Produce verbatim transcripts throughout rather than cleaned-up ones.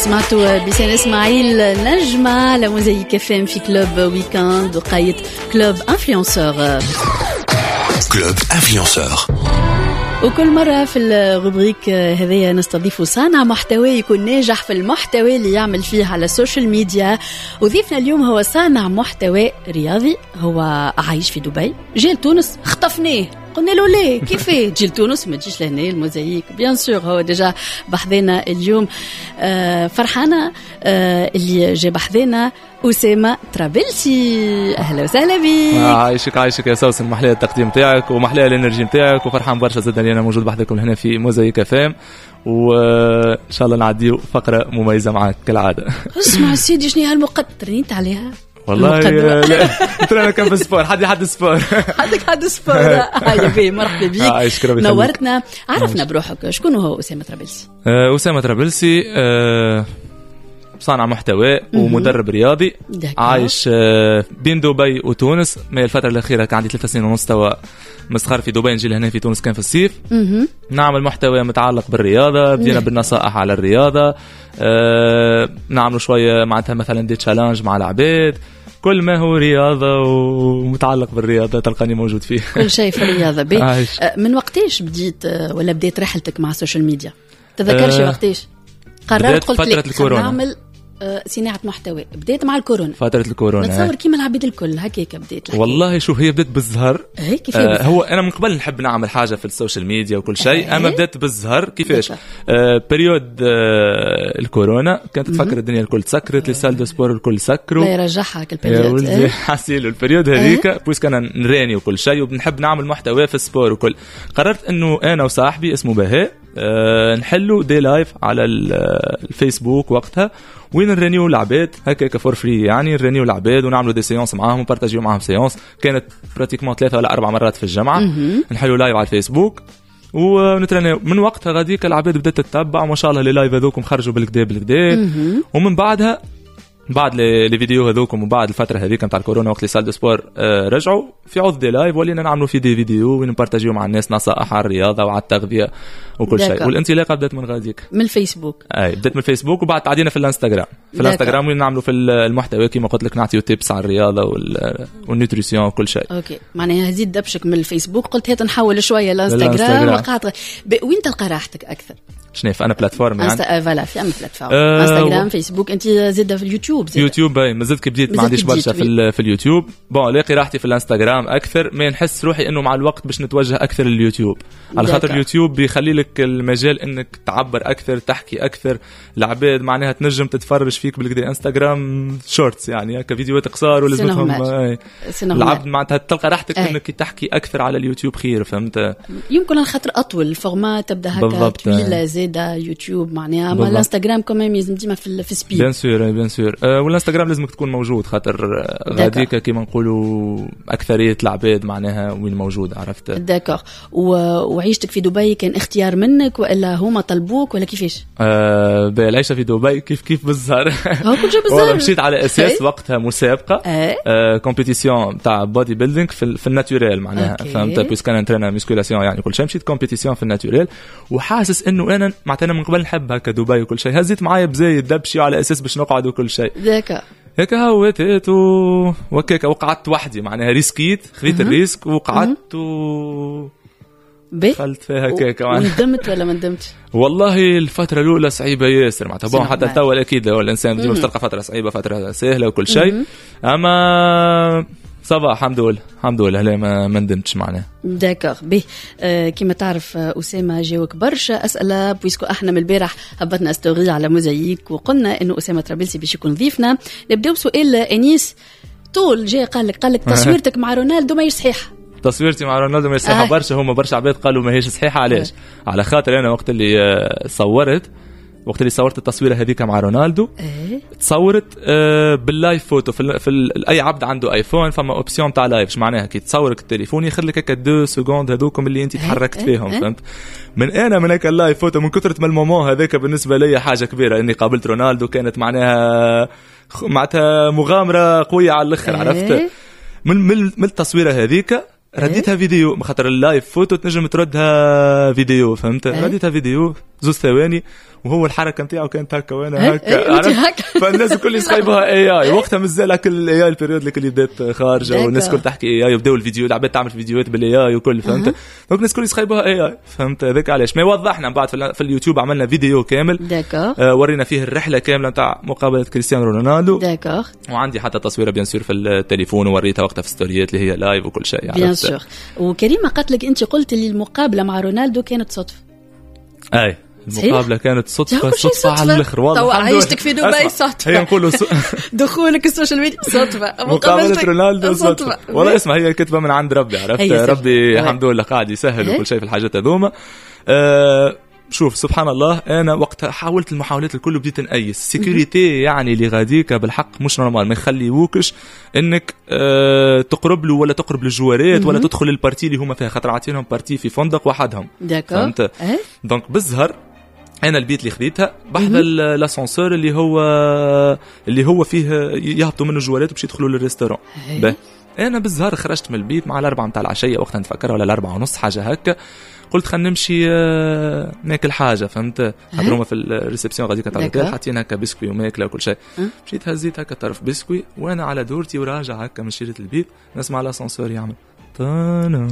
سمعتوا بسان اسماعيل نجمة على موزايك اف ام في كلوب ويكاند وقاية كلوب انفلونسور. كلوب انفلونسور. وكل مرة في الروبريك هذيا نستضيف صانع محتوى يكون ناجح في المحتوى اللي يعمل فيه على السوشيال ميديا. وضيفنا اليوم هو صانع محتوى رياضي، هو عايش في دبي، جاء لتونس خطفناه، قلنا له ليه كيف تجي لتونس ما تجيش لهنا الموزايك. بيان سور هو ديجا بحذنا اليوم. آه فرحانة آه اللي جاء بحذنا أسامة طرابلسي. أهلا وسهلا بك. عايشك عايشك يا سوسن، محلية التقديم تاعك ومحلية الانرجي تاعك، وفرحان برشا زاد اللي أنا موجود بحذكم هنا في موزايك فام، وإن شاء الله نعديو فقرة مميزة معك كالعادة. اسمع سيدي شنو هالمقدمة ترنيت عليها؟ والله لا ترى أنا كان في السبور، حد حد سبور حدك حد سبور. هيا بيه مرحبا بيك، عايشك ربي نورتنا. عرفنا بروحك، شكون هو أسامة طرابلسي؟ أه أسامة طرابلسي أه صانع محتوى ومدرب رياضي، عايش بين دبي وتونس. من الفترة الأخيرة كان عندي ثلاث سنين ونص توا مسخر في دبي، نجي لهنا في تونس كان في الصيف. نعمل محتوى متعلق بالرياضة، بدينا بالنصائح على الرياضة، أه نعمل شوية معناتها مثلا دي تشالنج مع العباد، كل ما هو رياضة ومتعلق بالرياضة تلقاني موجود فيه. كل شيء في الرياضة. بي من وقتيش بديت ولا بديت رحلتك مع السوشيال ميديا؟ تذكرش أه وقتيش قررت قلت لك الكورونا نعمل صناعة محتوى؟ بديت مع الكورونا، فترة الكورونا نتصور كيما العبيد الكل هكيك بديت لحكي. والله شوف هي بدت بالزهر. ايه كيف آه هو انا من قبل نحب نعمل حاجة في السوشيال ميديا وكل شيء. ايه؟ اما بدت بالزهر كيفاش؟ آه بريود آه الكورونا كانت تفكر الدنيا الكل تسكرت، لسال دو سبور الكل سكروا، لا يرجعها البريود. ايه حاسيلو البريود هذيك. ايه؟ بويس كان نراني وكل شيء وبنحب نعمل محتوى في السبور وكل. قررت انه انا وصاحبي اسمه بهاء أه نحلو دي لايف على الفيسبوك وقتها، وين نرانيو العباد هكاك فور فري، يعني نرانيو العباد ونعملوا دي سيونس معاهم ونبارتاجيو معاهم سيونس. كانت براتيكمون ثلاثة ولا أربع مرات في الجامعة نحلو لايف على الفيسبوك ونترانيو. من وقتها غاديك العباد بدأت تتبع وما شاء الله لي لايف هذوكم خرجوا بالكدا بالكدا. ومن بعدها بعد لي فيديو هذوكم وبعد الفتره هذيك نتاع الكورونا وقت لي سال دو سبور آه رجعوا في عوض دي لايف، ولينا نعملوا في دي فيديو ونبارتاجيو مع الناس نصائح على الرياضه وعلى التغذيه وكل شيء. والانطلاقه بدات من غاديك من الفيسبوك. اي بدات من الفيسبوك وبعد تعدينا في الانستغرام. في الانستغرام وين نعملوا في المحتوى كما قلت لك نعطيو تيبس على الرياضه والنيوتريسيون وكل شيء. اوكي معناها زيد دبشك من الفيسبوك، قلت هات نحول شويه الانستغرام وقعت. وين تلقى راحتك اكثر؟ شنو في انا بلاتفورم يعني أست... فوالا في انا بلاتفورم أه انستغرام و... فيسبوك. انت زاده في اليوتيوب زيادة. يوتيوب باي مازلت كي بديت ما عنديش برشا في في اليوتيوب. بون لاقي راحتي في الانستغرام اكثر، ما نحس روحي انه مع الوقت باش نتوجه اكثر لليوتيوب، على خاطر اليوتيوب بيخلي لك المجال انك تعبر اكثر تحكي اكثر. العباد معناها تنجم تتفرج فيك بالكدا. انستغرام شورتس يعني هكا فيديوهات قصار ولازمهم العبد معناتها تلقى راحتك أي. انك تحكي اكثر على اليوتيوب خير، فهمت؟ يمكن على خاطر اطول الفورمات تبدا هكا طويله زاده يوتيوب معناها. اما الانستغرام كمان يلزم ديما في في سبيد. بيان سور بيان سور. أه والانستغرام لازمك تكون موجود، خاطر غاديك كيما نقولوا اكثريه العباد معناها وين موجود. عرفت؟ داكور. وعيشتك في دبي كان اختيار منك ولا هما طلبوك ولا كيفاش؟ أه العيشه في دبي كيف كيف بالزهر. هو كل شيء بالزهر. مشيت على اساس وقتها مسابقه أه كومبيتيسيون تاع بودي بيلدينغ في, في الناتوريل معناها. فهمت؟ بس كان انترينا ميسكولاسيون يعني كل شيء. مشيت كومبيتيسيون في الناتوريل وحاسس انه انا معناتها من قبل نحب هكا دبي وكل شيء. هزيت معايا بزايد دبشي على اساس باش نقعد وكل شيء. ذاك هيك هويت و وكيك وقعدت وحدي معناها ريسكيت خذيت الريسك وقعدت و دخلت فيها هكاك. وندمت ولا ما ندمتش؟ والله الفتره الاولى صعيبه ياسر معناتها. بون حتى توا اكيد لو الانسان ديما تلقى فتره صعيبه فتره سهله وكل شيء، اما صباح الحمد لله الحمد لله لا ما ما ندمتش معناها. داكوغ به. آه كما تعرف أسامة جاوك برشا أسئلة بويسكو احنا من البارح هبطنا استوري على موزايك وقلنا انه أسامة طرابلسي باش يكون ضيفنا. نبداو سؤال انيس طول جاي قال لك قال لك تصويرتك مع رونالدو ما هي صحيحه. تصويرتي مع رونالدو ما هي صحيحه. آه. برشا هما برشا عباد قالوا ما هيش صحيحه. علاش؟ آه. على خاطر انا وقت اللي صورت وقت اللي صورت التصويره هذيك مع رونالدو ايه؟ تصورت آه باللايف فوتو في, ال... في ال... اي عبد عنده ايفون فما اوبسيون تاع لايف. ايش معناها؟ كي تصورك التليفون ياخذ لك هكا دو سكوند هذوكم اللي انت ايه؟ تحركت ايه؟ فيهم ايه؟ فهمت؟ من انا من هكا اللايف فوتو من كثره ما المومون هذاك بالنسبه لي حاجه كبيره اني قابلت رونالدو. كانت معناها معناتها مغامره قويه على الاخر. ايه؟ عرفت؟ من من, من التصويره هذيك رديتها فيديو، خاطر اللايف فوتو تنجم تردها فيديو. فهمت؟ رديتها فيديو زوز ثواني وهو الحركه نتاعو كانت هكا وانا هكا عرفت. فالناس الكل يسخيبوها اي اي وقتها مازال كل اي اي البريود اللي بدات خارجه والناس الكل تحكي اي اي وبداو الفيديو العباد تعمل فيديوهات بالاي اي وكل فهمت. دونك الناس الكل يسخيبوها اي اي فهمت. هذاك علاش ما وضحنا بعد في اليوتيوب عملنا فيديو كامل داكور آه ورينا فيه الرحله كامله نتاع مقابله كريستيانو رونالدو داكور. وعندي حتى تصويره بيان سور في التليفون ووريتها وقتها في ستوريات اللي هي لايف وكل شيء بيان سور. وكريمه قالت لك انت قلت لي المقابله مع رونالدو كانت صدفه. اي المقابله كانت صدفه صدفه على الاخر والله. عايشتك في دبي صدفه. هي نقولوا دخولك السوشيال ميديا صدفه. مقابله رونالدو صدفه. والله اسمع هي كتبه من عند ربي عرفت. ربي الحمد لله قاعد يسهل وكل شيء في الحاجات هذوما. أه شوف سبحان الله انا وقتها حاولت المحاولات الكل بديت نقيس سيكوريتي يعني اللي غاديك بالحق مش نورمال ما يخليوكش انك أه تقرب له ولا تقرب للجوارات ولا تدخل البارتي اللي هما فيها خاطر عاطينهم بارتي في فندق وحدهم. فهمت. دونك بالزهر انا البيت اللي خذيتها بحذا الاسانسور اللي هو اللي هو فيه يهبطوا منه الجوارات وباش يدخلوا للريستوران. به انا بالزهر خرجت من البيت مع الأربعة متاع العشيه وقتها نتفكر ولا الأربعة ونص حاجه هكا. قلت خلينا نمشي ناكل حاجه فهمت. خاطر هما في الريسبسيون غادي كتعرف حاطين هكا بسكوي وماكله وكل شيء. مشيت هزيت هكا طرف بسكوي وانا على دورتي وراجع هكا من شيره البيت نسمع الاسانسور يعمل طانا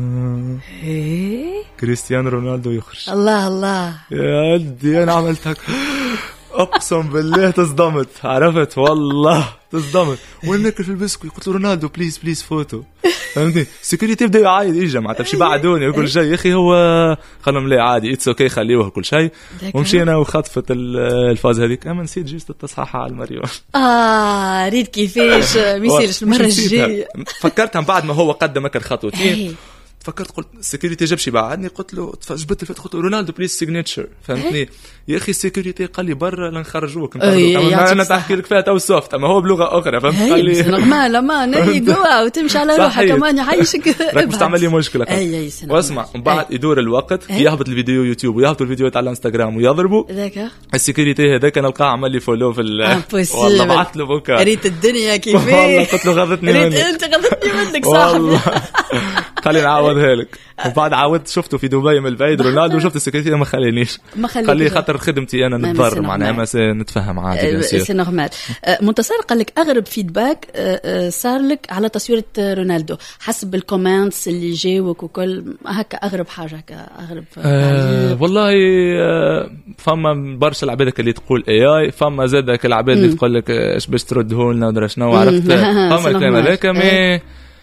كريستيانو رونالدو يخرج. الله الله يا ودي انا عملت هكا اقسم بالله تصدمت عرفت والله تصدمت وناكل في البسكوي. قلت له رونالدو بليز بليز فوتو فهمتني. السكيورتي بدا يعايد يجي معناتها باش يبعدوني وكل شيء. يا اخي هو خلهم لي عادي اتس اوكي خليوه كل شيء. ومشينا وخطفت الفاز هذيك. اما نسيت جيست التصحيح على المريم. اه ريت كيفاش ما يصيرش المره الجايه. فكرتها بعد ما هو قدم هكا خطوتين فكرت قلت السيكوريتي جابش بعدني. قلت له جبت الفت قلت له رونالدو بليز سيجنتشر فهمتني. يا اخي السيكوريتي قال لي برا لنخرجوك. انا تحكي لك فيها تو سوفت اما هو بلغه اخرى فهمت. قال لي نورمال ما نبي جوا وتمشي على روحك كمان يعيشك راك مستعمل لي مشكله. واسمع من بعد يدور الوقت يهبط الفيديو يوتيوب ويهبطوا الفيديوهات على الانستغرام ويضربوا السيكوريتي هذاك نلقاه عمل لي فولو في والله بعثت له بكا ريت الدنيا كيفاش والله قلت له غضتني منك. انت غضتني منك صاحبي. خليني نعاودها لك. وبعد عاودت شفته في دبي من البعيد رونالدو وشفت السكرتير ما خلينيش قال لي خاطر خدمتي انا نتضرر معناها ما نتفهم عادي سي نورمال. منتصر قال لك اغرب فيدباك صار لك على تصويره رونالدو حسب الكومنتس اللي جاوك وكل هكا اغرب حاجه هكا اغرب أه والله أه فما برشا العباد اللي تقول اي اي فما زادك العباد اللي تقول لك ايش باش ترده لنا ودرا شنو عرفت فما الكلام هذاك مي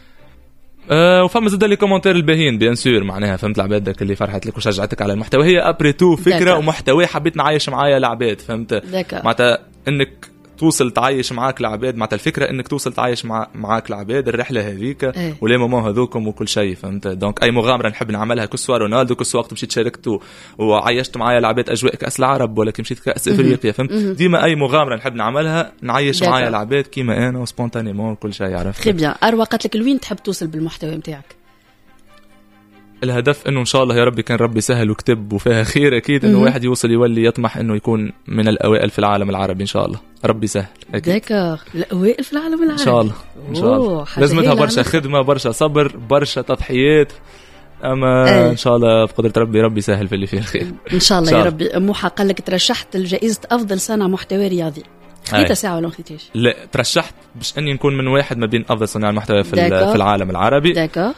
أه وفما زاد لي كومنتير الباهين بيان سور معناها فهمت العباد داك اللي فرحت لك وشجعتك على المحتوى. هي ابري تو فكره ومحتوى حبيت نعيش معايا العباد فهمت معناتها انك توصل تعيش معاك العباد معناتها الفكره انك توصل تعيش مع معاك العباد الرحله هذيك ايه. ولي مومون هذوكم وكل شيء فهمت. دونك اي مغامره نحب نعملها كسوا رونالدو كسوا وقت مشيت شاركت وعيشت معايا العباد اجواء كاس العرب ولا كي مشيت كاس افريقيا فهمت. ديما اي مغامره نحب نعملها نعيش معايا العباد كيما انا وسبونتانيمون وكل شيء عرفت. خي بيان. اروى قالت لك لوين تحب توصل بالمحتوى نتاعك؟ الهدف انه ان شاء الله يا ربي كان ربي سهل وكتب وفيها خير اكيد انه واحد يوصل يولي يطمح انه يكون من الاوائل في العالم العربي ان شاء الله. ربي سهل اكيد. داكور الاوائل في العالم العربي ان شاء الله ان شاء الله. لازمتها برشا خدمه برشا صبر برشا تضحيات اما أي. ان شاء الله بقدره ربي ربي سهل في اللي فيه الخير ان شاء الله يا ربي. موحى قال لك ترشحت لجائزه افضل صانع محتوى رياضي خذيتها ساعه ولا ما خذيتيش؟ لا ترشحت باش اني نكون من واحد ما بين افضل صناع المحتوى في, في العالم العربي.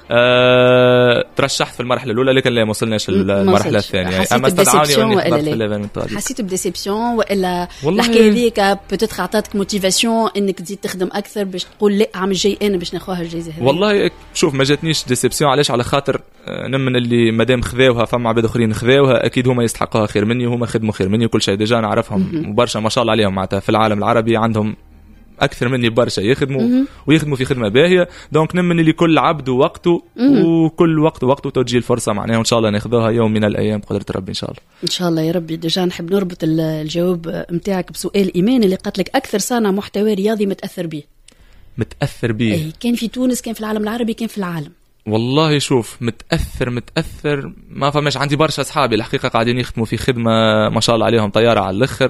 أه ترشحت في المرحله الاولى لكن لا ما وصلناش للمرحله الثانيه. اما استدعوني واني حضرت في الايفنت. حسيت بديسيبسيون ولا الحكايه هذيك بتتخ عطاتك موتيفاسيون انك تزيد تخدم اكثر باش تقول لا عام الجاي انا باش ناخذها الجائزه هذه؟ والله شوف ما جاتنيش ديسيبسيون علاش على خاطر نمن اللي مادام خذاوها فما عباد اخرين خذاوها اكيد هما يستحقوها خير مني وهما خدموا خير مني وكل شيء ديجا نعرفهم برشا ما شاء الله عليهم معناتها في العالم العربي عندهم اكثر مني برشا يخدموا ويخدموا في خدمه باهيه. دونك نمن اللي كل عبد وقته وكل وقت وقته تجي الفرصه معناها وان شاء الله ناخذوها يوم من الايام بقدره ربي ان شاء الله. ان شاء الله يا ربي. ديجا نحب نربط الجواب نتاعك بسؤال ايمان اللي قالت لك اكثر صانع محتوى رياضي متاثر به. متاثر به اي كان في تونس كان في العالم العربي كان في العالم والله شوف متأثر متأثر ما فماش. عندي برشا أصحابي الحقيقة قاعدين يخدموا في خدمة ما شاء الله عليهم طيارة على الآخر.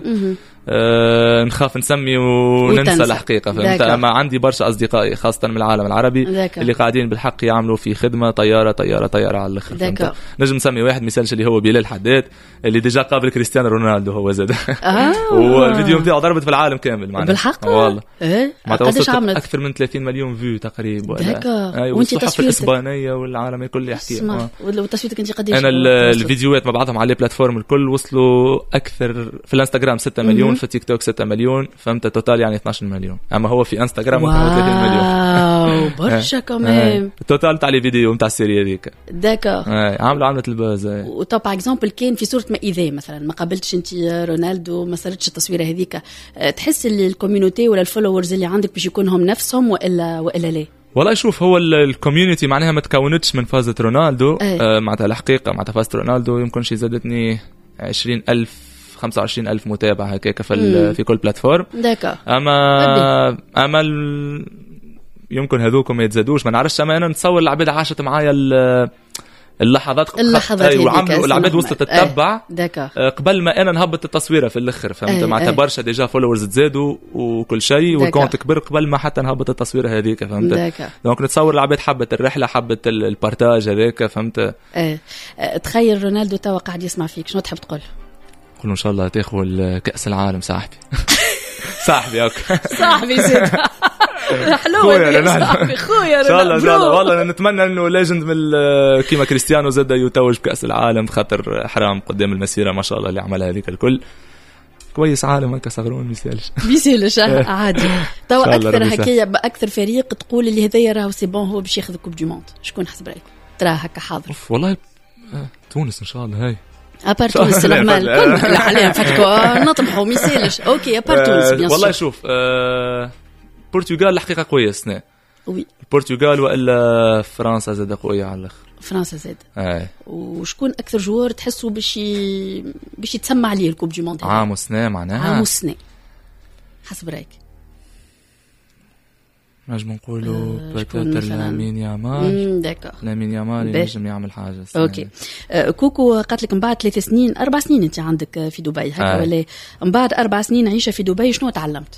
أه نخاف نسمي وننسى الحقيقة فهمت. أما عندي برشا أصدقائي خاصة من العالم العربي داكا. اللي قاعدين بالحق يعملوا في خدمة طيارة طيارة طيارة على الآخر. نجم نسمي واحد مثالش اللي هو بلال حداد اللي ديجا قابل كريستيانو رونالدو هو زاد. آه. والفيديو نتاعو ضربت في العالم كامل معنا بالحق والله. إيه؟ ما توصلت أكثر من ثلاثين مليون فيو تقريبا. أيوة. وانت تصفيتك والعالم الكل يحكي. وتصفيتك انت قديش؟ انا الفيديوهات مع بعضهم على البلاتفورم الكل وصلوا اكثر. في الانستغرام ستة مليون، في تيك توك ستة مليون، فهمت توتال يعني اثناشر مليون. اما هو في انستغرام ثلاثين مليون. واو برشا كمان. التوتال تاع الفيديو نتاع السيري هذيك داكا عامله عملت الباز. وطب باغ اكزومبل كان في صوره مائده مثلا ما قابلتش انت رونالدو ما صارتش التصويره هذيك، تحس اللي الكوميونيتي ولا الفولورز اللي عندك باش يكونهم نفسهم والا والا لا؟ والله شوف هو الكوميونيتي معناها ما تكونتش من فازة رونالدو. آه معناتها الحقيقة معناتها فازة رونالدو يمكن شي زادتني عشرين ألف خمسة وعشرين ألف متابع هكاك في في كل بلاتفورم. داكا. أما أما ال... يمكن هذوكم ما يتزادوش ما نعرفش. أما أنا نتصور العباد عاشت معايا اللحظات اللحظات وعملوا العباد وصلت تتبع أه. قبل ما انا نهبط التصويره في الاخر فهمت. معناتها برشا ديجا فولورز تزادوا وكل شيء والكونت كبر قبل ما حتى نهبط التصويره هذيك فهمت. دونك نتصور العباد حبت الرحله حبت البارتاج هذاك فهمت. ايه تخيل رونالدو توا قاعد يسمع فيك شنو تحب تقول؟ قول ان شاء الله تاخذ كاس العالم صاحبي. صاحبي اوكي صاحبي زيد حلوة صاحبي خويا ان شاء الله ان شاء الله. والله نتمنى انه ليجند من كيما كريستيانو زاد يتوج بكاس العالم خاطر حرام قدام المسيره ما شاء الله اللي عملها هذيك الكل. كويس عالم هكا صغرون ميسالش ميسالش عادي. توا اكثر هكايا باكثر فريق تقول اللي هذايا راهو سي بون هو باش ياخذ كوب دو موند شكون حسب رايك؟ ترى هكا حاضر والله تونس ان شاء الله. هاي ابار تونس العمال كل لا عليها فتكوا نطمحوا ميسالش اوكي ابار تونس بيان والله شوف أه البرتغال الحقيقه قويه السنه. وي البرتغال والا فرنسا زاد قويه على الاخر. فرنسا زاد اي. وشكون اكثر جوار تحسوا باش ي... باش يتسمع عليه الكوب دو موند؟ عام وسنه معناها عام وسنه حسب رايك؟ نجم نقولوا بتاتر لامين يامال. داكا لامين يامال ينجم يعمل حاجه. اوكي آه كوكو قالت لك من بعد ثلاث سنين اربع سنين انت عندك في دبي هكا ولا من بعد اربع سنين عيشه في دبي شنو تعلمت؟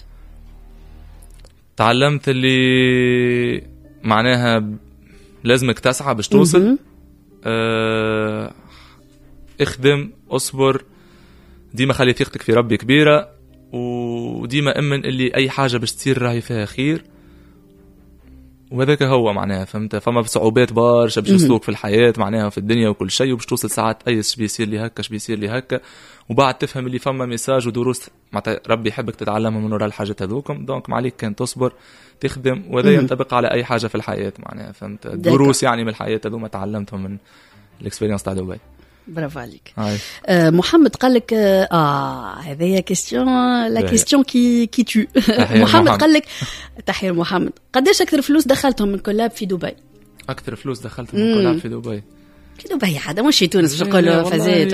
تعلمت اللي معناها لازمك تسعى باش توصل. اه اخدم اصبر ديما خلي ثقتك في ربي كبيرة وديما امن اللي اي حاجة باش تصير راهي فيها خير وهذاك هو معناها فهمت. فما صعوبات برشا باش يصلوك في الحياة معناها في الدنيا وكل شيء وباش توصل ساعات اي شي بيصير لي هكا شي بيصير لي هكا وبعد تفهم اللي فما ميساج ودروس معناتها ربي يحبك تتعلمها من وراء الحاجات هذوكم. دونك ما عليك كان تصبر تخدم وهذا ينطبق على اي حاجه في الحياه معناها فهمت. دروس يعني من الحياه هذوما تعلمتهم من الاكسبيرينس تاع دبي. برافو عليك. آه محمد قال لك اه هذه كيستيون لا كيستيون كي كي تو. محمد قال لك تحية محمد قداش اكثر فلوس دخلتهم من كولاب في دبي؟ اكثر فلوس دخلتهم من كولاب في دبي في دبي هذا مش في تونس باش نقولوا فازات.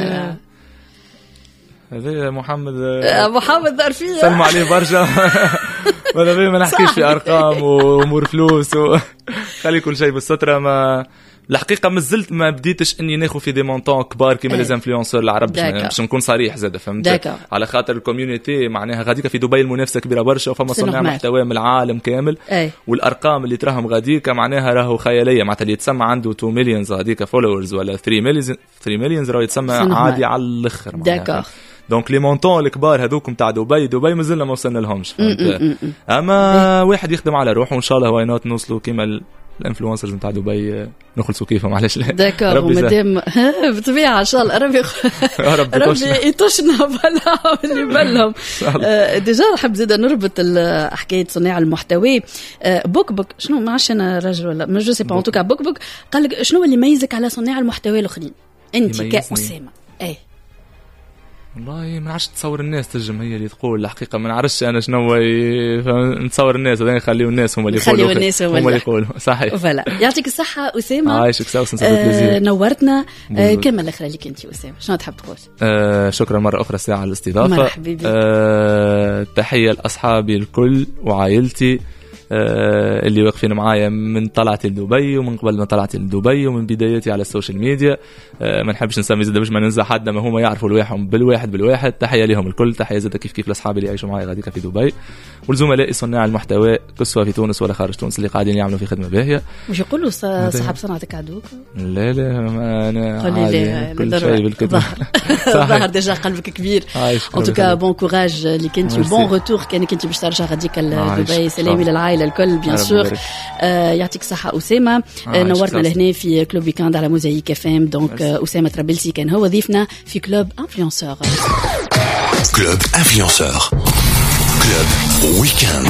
هذا محمد محمد ظرفيه سلم عليه برشا. ولا ما نحكيش في ارقام وامور فلوس وخلي كل شيء بالستره. ما الحقيقه مازلت ما بديتش اني ناخذ في دي مونطون كبار كيما لي انفلونسور العرب باش نكون صريح زاد فهمت داكا. على خاطر الكوميونيتي معناها غاديك في دبي المنافسه كبيره برشا وفما صناع محتوى من العالم كامل. أي. والارقام اللي تراهم غاديك معناها راهو خياليه معناتها اللي يتسمى عنده اثنين مليون غاديك فولورز ولا ثلاثة مليون ثلاثة مليون راهو يتسمى عادي على الاخر داكا. دونك لي مونطون الكبار هذوكم تاع دبي دبي مازلنا ما وصلنا لهمش فهمت. اما واحد يخدم على روحه وان شاء الله واي نوت نوصلوا كيما الانفلونسرز نتاع دبي نخلصوا كيفهم علاش لا. داكور ومادام بالطبيعه ان شاء الله ربي ربي يطشنا بلا اللي بالهم. ديجا نحب زيد نربط حكايه صناع المحتوى. بوك بوك شنو ما عرفش انا راجل ولا ما جو سي با ان توكا بوك بوك قال لك شنو اللي يميزك على صناع المحتوى الاخرين انت كأسامة؟ ايه والله ما نعرفش تصور الناس تجم هي اللي تقول الحقيقه ما نعرفش انا شنو نتصور الناس هذين نخليو الناس هم اللي يقولوا هم اللي يقولوا صحيح. فوالا يعطيك الصحه اسامه عايشك ساوس آه نورتنا. آه كمل الاخر لك انت اسامه شنو تحب تقول؟ آه شكرا مره اخرى ساعه على الاستضافه. مرحبا بك. آه تحيه لاصحابي الكل وعائلتي آه اللي واقفين معايا من طلعتي لدبي ومن قبل ما طلعتي لدبي ومن بدايتي على السوشيال ميديا. آه ما نحبش نسمي زاد باش ما ننسى حد، ما هما يعرفوا الواحد بالواحد بالواحد. تحيه لهم الكل، تحيه زاد كيف كيف لاصحابي اللي يعيشوا معايا غاديك في دبي، والزملاء صناع المحتوى كسوا في تونس ولا خارج تونس اللي قاعدين يعملوا في خدمه باهيه. مش يقولوا صاحب صنعتك عدوك؟ لا لا انا عادي كل شيء بالكذب. ظهر ديجا قلبك كبير. ان توكا بون كوراج ليك انت، بون روتور كانك انت باش ترجع غاديك لدبي. سلامي للعائله الكل بيان سور. يعطيك الصحه اسامه، نورتنا لهنا في كلوب ويكاند على موزايك اف ام. دونك اسامه ترابلسي كان هو ضيفنا في كلوب انفلونسور. كلوب انفلونسور كلوب ويكاند.